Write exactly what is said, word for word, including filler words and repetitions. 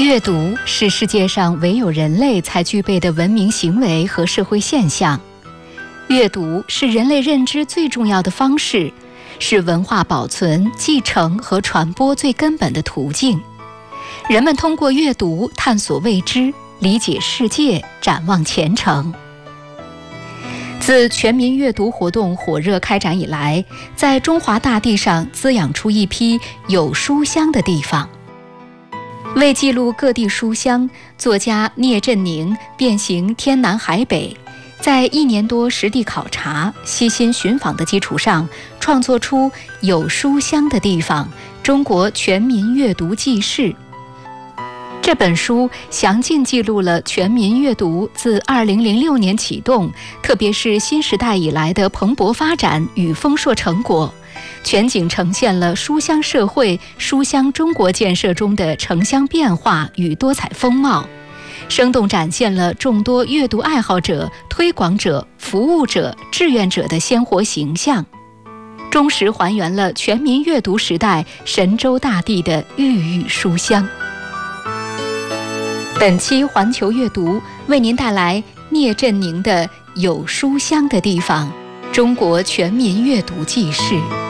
阅读是世界上唯有人类才具备的文明行为和社会现象。阅读是人类认知最重要的方式，是文化保存、继承和传播最根本的途径。人们通过阅读探索未知，理解世界，展望前程。自全民阅读活动火热开展以来，在中华大地上滋养出一批有书香的地方。为记录各地书香，作家聂振宁遍行天南海北，在一年多实地考察、悉心寻访的基础上，创作出《有书香的地方：中国全民阅读纪事》。这本书详尽记录了全民阅读自二零零六年启动，特别是新时代以来的蓬勃发展与丰硕成果，全景呈现了书香社会、书香中国建设中的城乡变化与多彩风貌，生动展现了众多阅读爱好者、推广者、服务者、志愿者的鲜活形象，忠实还原了全民阅读时代神州大地的郁郁书香。本期环球阅读为您带来聂振宁的《有书香的地方：中国全民阅读纪事》。